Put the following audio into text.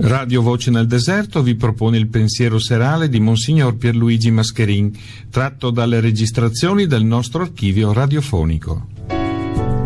Radio Voce nel Deserto vi propone il pensiero serale di Monsignor Pierluigi Mascherin, tratto dalle registrazioni del nostro archivio radiofonico.